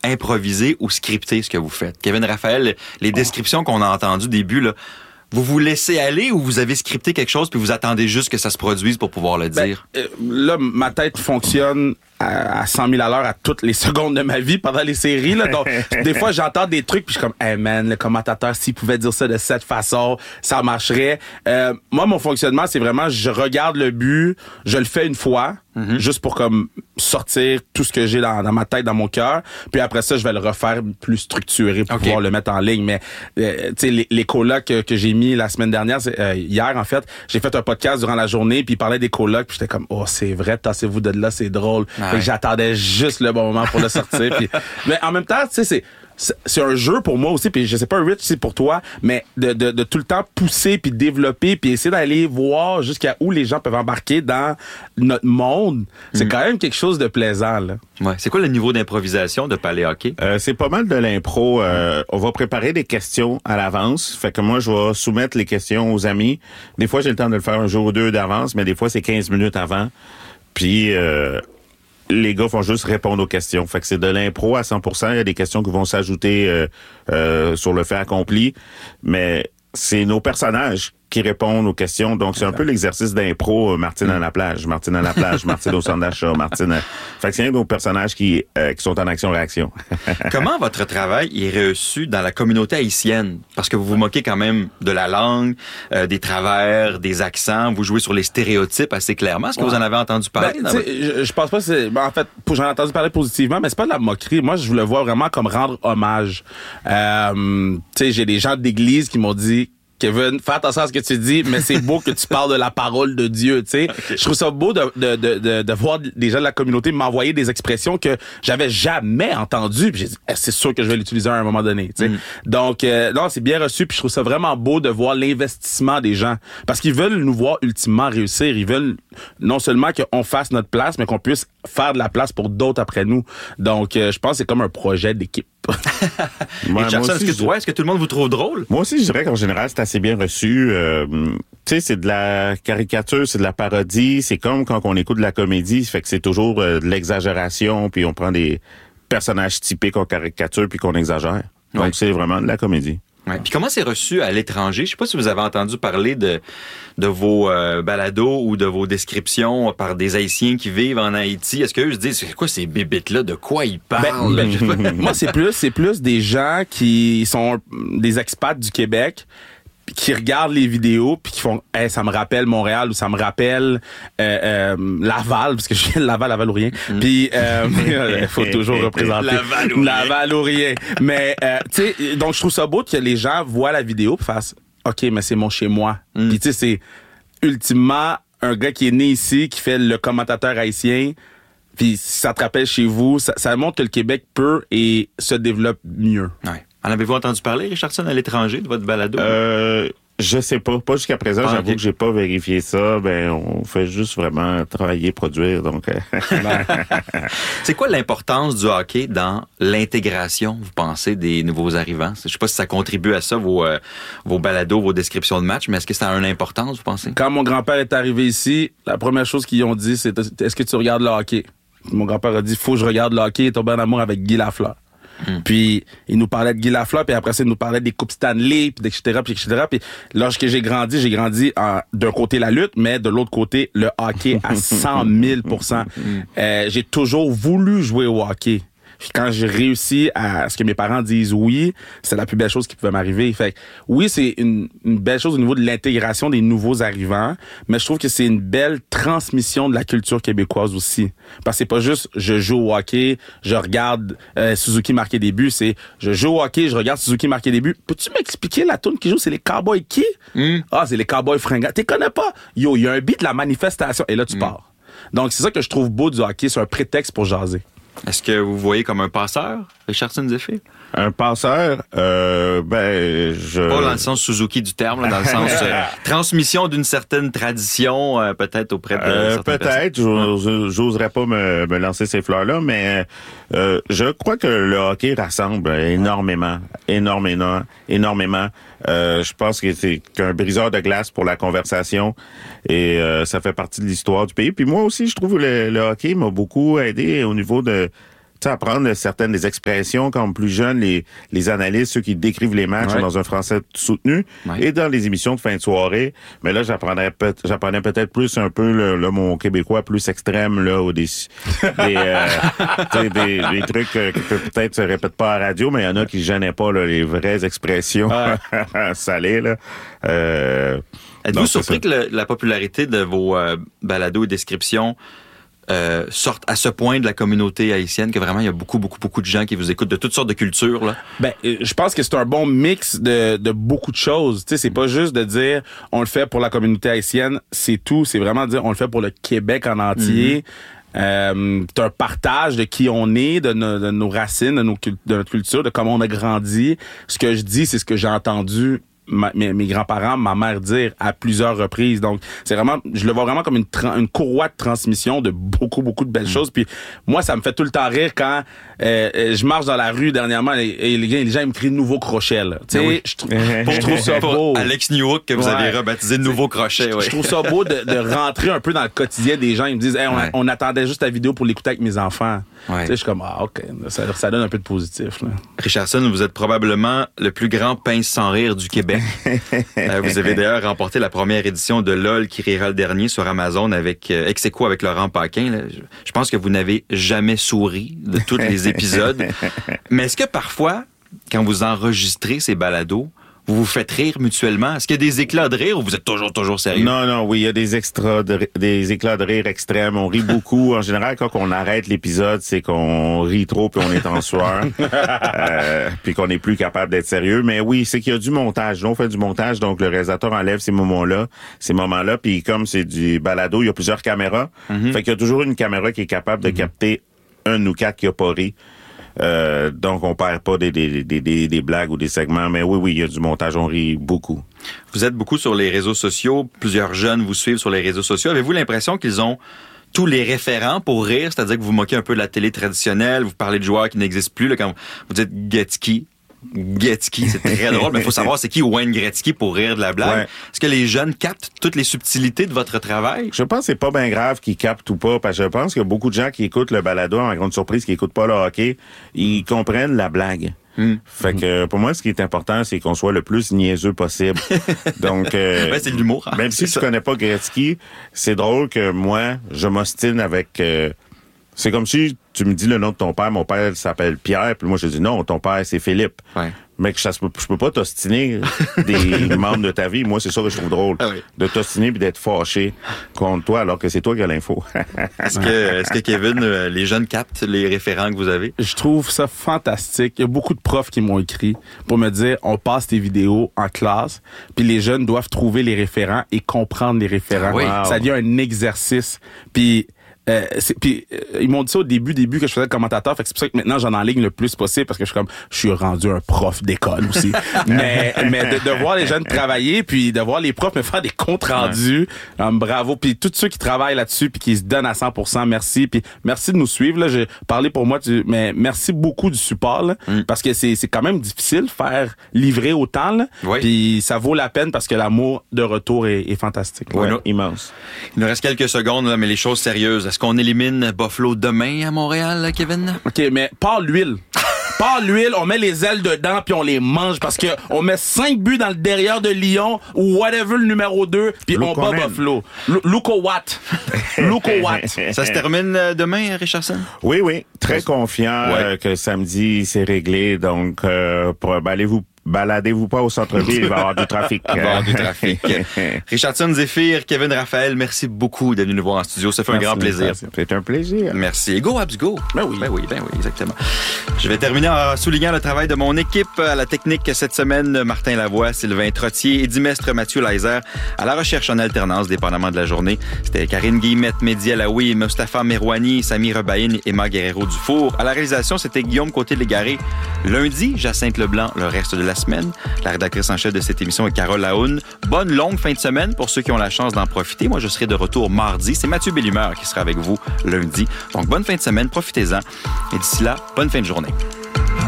improvisé ou scripté ce que vous faites? Kevin Raphaël, les descriptions qu'on a entendues au début, là, vous vous laissez aller ou vous avez scripté quelque chose puis vous attendez juste que ça se produise pour pouvoir le dire? Là, ma tête fonctionne à 100 000 à l'heure à toutes les secondes de ma vie pendant les séries. Là. Donc, des fois, j'entends des trucs puis je suis comme, hey man, le commentateur, s'il pouvait dire ça de cette façon, ça marcherait. Moi, mon fonctionnement, c'est vraiment, je regarde le but, je le fais une fois, juste pour comme sortir tout ce que j'ai dans ma tête, dans mon cœur. Puis après ça, je vais le refaire plus structuré pour pouvoir le mettre en ligne. Mais tu sais, les colocs que j'ai mis la semaine dernière, hier en fait, j'ai fait un podcast durant la journée puis il parlait des colocs puis j'étais comme, oh c'est vrai, tassez-vous de là, c'est drôle. Fait que j'attendais juste le bon moment pour le sortir. Puis, mais en même temps, tu sais, c'est un jeu pour moi aussi, puis je sais pas, Rich, c'est pour toi, mais de tout le temps pousser, puis développer, puis essayer d'aller voir jusqu'à où les gens peuvent embarquer dans notre monde, c'est quand même quelque chose de plaisant, là. Ouais. C'est quoi le niveau d'improvisation de Palais Hockey? C'est pas mal de l'impro. On va préparer des questions à l'avance. Fait que moi, je vais soumettre les questions aux amis. Des fois, j'ai le temps de le faire un jour ou deux d'avance, mais des fois, c'est 15 minutes avant. Puis... les gars font juste répondre aux questions. Fait que c'est de l'impro à 100%. Il y a des questions qui vont s'ajouter sur le fait accompli. Mais c'est nos personnages qui répondent aux questions. Donc, c'est un peu l'exercice d'impro Martine à la plage, Martine au centre d'achat, Martine... Fait que c'est nos personnages qui sont en action-réaction. Comment votre travail est reçu dans la communauté haïtienne? Parce que vous vous moquez quand même de la langue, des travers, des accents. Vous jouez sur les stéréotypes assez clairement. Est-ce que vous en avez entendu parler? Je pense pas que c'est... en fait, j'en ai entendu parler positivement, mais c'est pas de la moquerie. Moi, je le vois vraiment comme rendre hommage. Tu sais, j'ai des gens d'église qui m'ont dit... Kevin, fais attention à ce que tu dis, mais c'est beau que tu parles de la parole de Dieu, tu sais. Okay. Je trouve ça beau de voir des gens de la communauté m'envoyer des expressions que j'avais jamais entendues. Puis j'ai dit, c'est sûr que je vais l'utiliser à un moment donné, tu sais. Donc, non, c'est bien reçu. Puis je trouve ça vraiment beau de voir l'investissement des gens. Parce qu'ils veulent nous voir ultimement réussir. Ils veulent non seulement qu'on fasse notre place, mais qu'on puisse faire de la place pour d'autres après nous. Donc, je pense que c'est comme un projet d'équipe. Est-ce que tout le monde vous trouve drôle? Moi aussi, je dirais qu'en général, c'est assez bien reçu. Tu sais, c'est de la caricature, c'est de la parodie. C'est comme quand on écoute de la comédie. Fait que c'est toujours de l'exagération, puis on prend des personnages typiques en caricature, puis qu'on exagère. Donc, c'est vraiment de la comédie. Ouais. Puis comment c'est reçu à l'étranger? Je sais pas si vous avez entendu parler de vos balados ou de vos descriptions par des Haïtiens qui vivent en Haïti. Est-ce qu'eux se disent, c'est quoi ces bébites-là? De quoi ils parlent? Moi, c'est plus des gens qui sont des expats du Québec qui regardent les vidéos puis qui font hey, ça me rappelle Montréal ou ça me rappelle Laval parce que je viens de Laval ou rien. Puis il faut toujours représenter Laval ou rien. Mais tu sais, donc je trouve ça beau que les gens voient la vidéo puis fassent OK, mais c'est mon chez moi. Puis tu sais, c'est ultimement un gars qui est né ici qui fait le commentateur haïtien. Puis si ça te rappelle chez vous, ça montre que le Québec peut et se développe mieux. Ouais. En avez-vous entendu parler, Richardson, à l'étranger, de votre balado? Je sais pas. Pas jusqu'à présent. J'avoue que j'ai pas vérifié ça. Ben, on fait juste vraiment travailler, produire. Donc, c'est quoi l'importance du hockey dans l'intégration, vous pensez, des nouveaux arrivants? Je sais pas si ça contribue à ça, vos balados, vos descriptions de matchs, mais est-ce que ça a une importance, vous pensez? Quand mon grand-père est arrivé ici, la première chose qu'ils ont dit, c'est « Est-ce que tu regardes le hockey? » Mon grand-père a dit « Faut que je regarde le hockey. » Il est tombé en amour avec Guy Lafleur. Puis il nous parlait de Guy Lafleur, puis après ça il nous parlait des coupes Stanley, puis etc. Puis lorsque j'ai grandi d'un côté la lutte, mais de l'autre côté le hockey à 100 000%. J'ai toujours voulu jouer au hockey. Puis quand j'ai réussi à ce que mes parents disent oui, c'est la plus belle chose qui pouvait m'arriver. Fait que, oui, c'est une belle chose au niveau de l'intégration des nouveaux arrivants, mais je trouve que c'est une belle transmission de la culture québécoise aussi. Parce que c'est pas juste je joue au hockey, je regarde Suzuki marquer des buts, c'est je joue au hockey, je regarde Suzuki marquer des buts. Peux-tu m'expliquer la toune qui joue? C'est les Cowboys qui? Ah, c'est les Cowboys fringants. T'es connais pas? Yo, il y a un beat de la manifestation. Et là, tu pars. Donc, c'est ça que je trouve beau du hockey. C'est un prétexte pour jaser. Est-ce que vous voyez comme un passeur, Richardson Zephyr? Un passeur, Pas dans le sens Suzuki du terme, là, dans le sens transmission d'une certaine tradition, peut-être auprès de certaines peut-être, j'oserais pas me lancer ces fleurs-là, mais je crois que le hockey rassemble énormément. Je pense que c'est qu'un briseur de glace pour la conversation et ça fait partie de l'histoire du pays. Puis moi aussi, je trouve que le hockey m'a beaucoup aidé au niveau de sais, apprendre certaines des expressions comme plus jeunes, les analystes, ceux qui décrivent les matchs dans un français soutenu et dans les émissions de fin de soirée. Mais là, j'apprenais peut-être plus un peu le mon québécois plus extrême là, ou des trucs qui peut-être se répètent pas à la radio, mais il y en a qui gênaient pas là, les vraies expressions salées là. Êtes-vous surpris que la popularité de vos balados et descriptions sortent à ce point de la communauté haïtienne, que vraiment il y a beaucoup de gens qui vous écoutent de toutes sortes de cultures là? Ben, je pense que c'est un bon mix de beaucoup de choses. Tu sais, c'est pas juste de dire on le fait pour la communauté haïtienne, c'est tout. C'est vraiment dire on le fait pour le Québec en entier. C'est un partage de qui on est, de nos racines, de notre culture, de comment on a grandi. Ce que je dis, c'est ce que j'ai entendu mes grands-parents, ma mère dire à plusieurs reprises. Donc, c'est vraiment, je le vois vraiment comme une courroie de transmission de beaucoup de belles choses. Puis moi, ça me fait tout le temps rire quand je marche dans la rue dernièrement et les gens ils me crient nouveau crochet. Tu sais, je trouve ça beau. Alex Newhook que vous avez rebaptisé nouveau crochet. Je trouve ça beau de rentrer un peu dans le quotidien des gens. Ils me disent, hey, on attendait juste la vidéo pour l'écouter avec mes enfants. Tu sais, je suis comme, ok, ça donne un peu de positif. Là. Richardson, vous êtes probablement le plus grand pince sans rire du Québec. Vous avez d'ailleurs remporté la première édition de LOL qui rira le dernier sur Amazon avec ex-aequo avec Laurent Paquin. Là. Je pense que vous n'avez jamais souri de tous les épisodes. Mais est-ce que parfois, quand vous enregistrez ces balados, vous vous faites rire mutuellement? Est-ce qu'il y a des éclats de rire ou vous êtes toujours sérieux? Non, oui, il y a des éclats de rire extrêmes. On rit beaucoup. En général, quand on arrête l'épisode, c'est qu'on rit trop puis on est en sueur. Puis qu'on n'est plus capable d'être sérieux. Mais oui, c'est qu'il y a du montage. Là, on fait du montage, donc le réalisateur enlève ces moments-là. Puis comme c'est du balado, il y a plusieurs caméras. Fait qu'il y a toujours une caméra qui est capable de capter un ou quatre qui a pas ri. Donc on perd pas des blagues ou des segments, mais oui, il y a du montage, on rit beaucoup. Vous êtes beaucoup sur les réseaux sociaux, plusieurs jeunes vous suivent sur les réseaux sociaux. Avez-vous l'impression qu'ils ont tous les référents pour rire, c'est-à-dire que vous moquez un peu de la télé traditionnelle, vous parlez de joueurs qui n'existent plus, là, quand vous dites Gretzky, c'est très drôle, mais il faut savoir c'est qui Wayne Gretzky pour rire de la blague. Ouais. Est-ce que les jeunes captent toutes les subtilités de votre travail? Je pense que c'est pas bien grave qu'ils captent ou pas, parce que je pense qu'il y a beaucoup de gens qui écoutent le balado, en grande surprise, qui écoutent pas le hockey, ils comprennent la blague. Fait que pour moi, ce qui est important, c'est qu'on soit le plus niaiseux possible. Donc, c'est de l'humour. Hein? Même si tu connais pas Gretzky, c'est drôle que moi, je m'ostine avec... c'est comme si tu me dis le nom de ton père, mon père s'appelle Pierre, puis moi je dis non, ton père c'est Philippe. Ouais. Mais que je peux pas t'ostiner des membres de ta vie. Moi, c'est ça que je trouve drôle. Ah oui. De t'ostiner puis d'être fâché contre toi alors que c'est toi qui as l'info. Est-ce que Kevin, les jeunes captent les référents que vous avez? Je trouve ça fantastique. Il y a beaucoup de profs qui m'ont écrit pour me dire, on passe tes vidéos en classe, puis les jeunes doivent trouver les référents et comprendre les référents. Oui. Ça devient un exercice. Puis ils m'ont dit ça au début que je faisais le commentateur, fait que c'est pour ça que maintenant j'en enligne le plus possible parce que je suis rendu un prof d'école aussi. mais de voir les jeunes travailler puis de voir les profs me faire des comptes rendus, bravo, puis tous ceux qui travaillent là-dessus puis qui se donnent à 100%, merci, puis merci de nous suivre là, j'ai parlé pour moi mais merci beaucoup du support là, parce que c'est quand même difficile faire livrer autant là, puis ça vaut la peine parce que l'amour de retour est fantastique. Immense. Il nous reste quelques secondes là, mais les choses sérieuses. Est-ce qu'on élimine Buffalo demain à Montréal, Kevin? OK, mais pas l'huile. Pas l'huile, on met les ailes dedans puis on les mange parce que on met 5 buts dans le derrière de Lyon ou whatever le numéro 2 puis on bat Buffalo. Luko Watt. Ça se termine demain, Richardson? Oui. Très confiant que samedi, c'est réglé. Donc, baladez-vous pas au centre-ville, il va y avoir du trafic. Richardson Zéphyr, Kevin Raphaël, merci beaucoup d'être venu nous voir en studio. Ça fait un grand plaisir. C'est un plaisir. Merci. Et go, Habs, go. Ben oui, exactement. Je vais terminer en soulignant le travail de mon équipe à la technique cette semaine. Martin Lavoie, Sylvain Trottier et Dimestre Mathieu Leiser à la recherche en alternance, dépendamment de la journée. C'était Karine Guillemette, Mehdi Alaoui, Mustapha Merouani, Sami Rebaïn et Emma Guerrero-Dufour. À la réalisation, c'était Guillaume Côté-Légaré. Lundi, Jacinthe Leblanc, le reste de la semaine. La rédactrice en chef de cette émission est Carole Laoune. Bonne longue fin de semaine pour ceux qui ont la chance d'en profiter. Moi, je serai de retour mardi. C'est Mathieu Bellumeur qui sera avec vous lundi. Donc, bonne fin de semaine. Profitez-en. Et d'ici là, bonne fin de journée.